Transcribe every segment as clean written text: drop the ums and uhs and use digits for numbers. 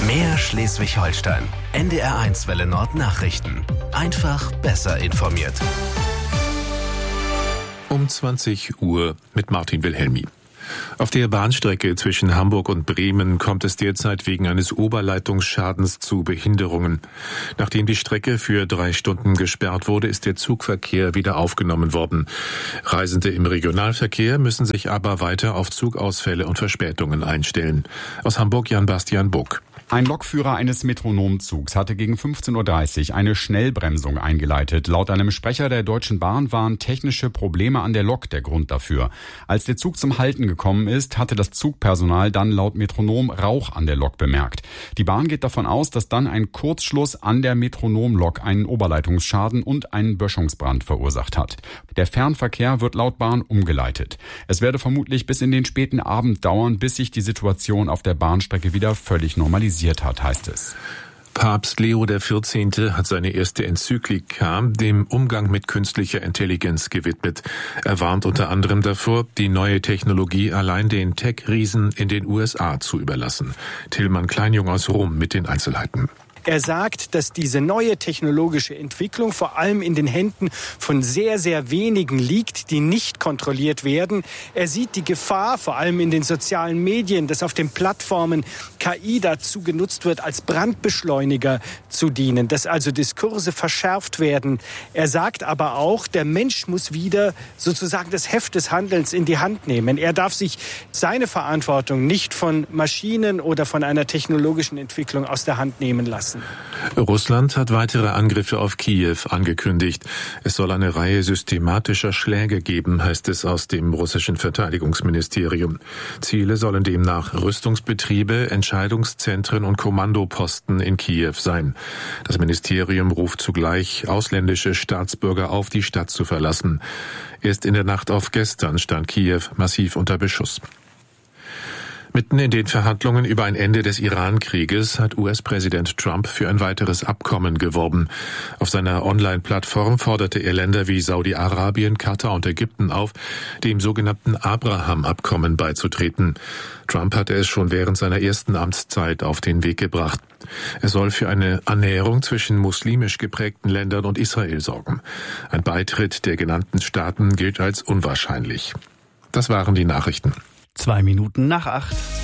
Mehr Schleswig-Holstein. NDR1 Welle Nord Nachrichten. Einfach besser informiert. Um 20 Uhr mit Martin Wilhelmi. Auf der Bahnstrecke zwischen Hamburg und Bremen kommt es derzeit wegen eines Oberleitungsschadens zu Behinderungen. Nachdem die Strecke für 3 Stunden gesperrt wurde, ist der Zugverkehr wieder aufgenommen worden. Reisende im Regionalverkehr müssen sich aber weiter auf Zugausfälle und Verspätungen einstellen. Aus Hamburg Jan-Bastian Buck. Ein Lokführer eines Metronomzugs hatte gegen 15.30 Uhr eine Schnellbremsung eingeleitet. Laut einem Sprecher der Deutschen Bahn waren technische Probleme an der Lok der Grund dafür. Als der Zug zum Halten gekommen ist, hatte das Zugpersonal dann laut Metronom Rauch an der Lok bemerkt. Die Bahn geht davon aus, dass dann ein Kurzschluss an der Metronomlok einen Oberleitungsschaden und einen Böschungsbrand verursacht hat. Der Fernverkehr wird laut Bahn umgeleitet. Es werde vermutlich bis in den späten Abend dauern, bis sich die Situation auf der Bahnstrecke wieder völlig normalisiert hat, heißt es. Papst Leo XIV. Hat seine erste Enzyklika dem Umgang mit künstlicher Intelligenz gewidmet. Er warnt unter anderem davor, die neue Technologie allein den Tech-Riesen in den USA zu überlassen. Tillmann Kleinjung aus Rom mit den Einzelheiten. Er sagt, dass diese neue technologische Entwicklung vor allem in den Händen von sehr, sehr wenigen liegt, die nicht kontrolliert werden. Er sieht die Gefahr, vor allem in den sozialen Medien, dass auf den Plattformen KI dazu genutzt wird, als Brandbeschleuniger zu dienen, dass also Diskurse verschärft werden. Er sagt aber auch, der Mensch muss wieder sozusagen das Heft des Handelns in die Hand nehmen. Er darf sich seine Verantwortung nicht von Maschinen oder von einer technologischen Entwicklung aus der Hand nehmen lassen. Russland hat weitere Angriffe auf Kiew angekündigt. Es soll eine Reihe systematischer Schläge geben, heißt es aus dem russischen Verteidigungsministerium. Ziele sollen demnach Rüstungsbetriebe, Entscheidungszentren und Kommandoposten in Kiew sein. Das Ministerium ruft zugleich ausländische Staatsbürger auf, die Stadt zu verlassen. Erst in der Nacht auf gestern stand Kiew massiv unter Beschuss. Mitten in den Verhandlungen über ein Ende des Iran-Krieges hat US-Präsident Trump für ein weiteres Abkommen geworben. Auf seiner Online-Plattform forderte er Länder wie Saudi-Arabien, Katar und Ägypten auf, dem sogenannten Abraham-Abkommen beizutreten. Trump hatte es schon während seiner ersten Amtszeit auf den Weg gebracht. Er soll für eine Annäherung zwischen muslimisch geprägten Ländern und Israel sorgen. Ein Beitritt der genannten Staaten gilt als unwahrscheinlich. Das waren die Nachrichten. 7:02.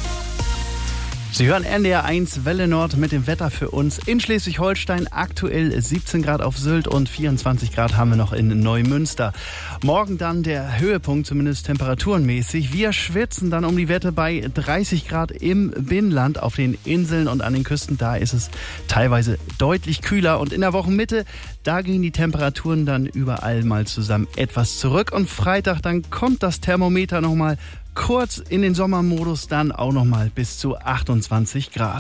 Sie hören NDR1 Welle Nord mit dem Wetter für uns in Schleswig-Holstein. Aktuell 17 Grad auf Sylt und 24 Grad haben wir noch in Neumünster. Morgen dann der Höhepunkt, zumindest temperaturenmäßig. Wir schwitzen dann um die Wette bei 30 Grad im Binnenland. Auf den Inseln und an den Küsten, da ist es teilweise deutlich kühler. Und in der Wochenmitte, da gehen die Temperaturen dann überall mal zusammen etwas zurück. Und Freitag, dann kommt das Thermometer nochmal kurz in den Sommermodus, dann auch nochmal bis zu 28 Grad.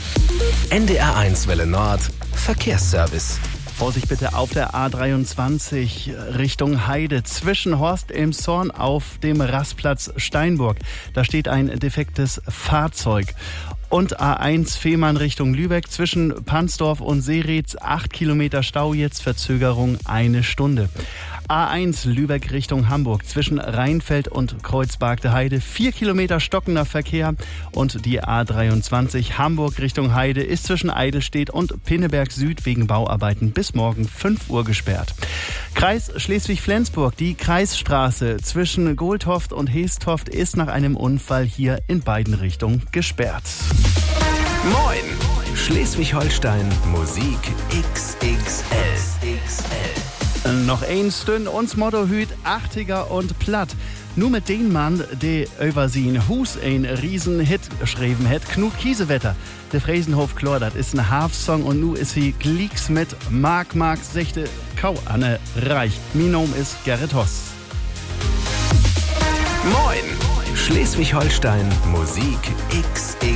NDR1 Welle Nord Verkehrsservice. Vorsicht bitte auf der A23 Richtung Heide zwischen Horst-Elmshorn auf dem Rastplatz Steinburg. Da steht ein defektes Fahrzeug. Und A1 Fehmarn Richtung Lübeck zwischen Pansdorf und Seretz 8 Kilometer Stau, jetzt Verzögerung 1 Stunde. A1 Lübeck Richtung Hamburg zwischen Rheinfeld und Kreuzbergte Heide 4 Kilometer stockender Verkehr. Und die A23 Hamburg Richtung Heide ist zwischen Eidelstedt und Pinneberg Süd wegen Bauarbeiten bis morgen 5 Uhr gesperrt. Kreis Schleswig-Flensburg, die Kreisstraße zwischen Gohltoft und Heestoft ist nach einem Unfall hier in beiden Richtungen gesperrt. Moin! Schleswig-Holstein Musik XXL. Noch ein Stünd uns Motto hüt 80er und platt. Nur mit den Mann, der über sin Hus ein Riesenhit geschrieben hat, Knut Kiesewetter. Der Fräsenhof Chlor, das ist ein Half-Song und nu ist sie Gleeks mit Mark sechte Kau Anne Reich. Mein Name ist Gerrit Hoss. Moin! Schleswig-Holstein Musik XXL.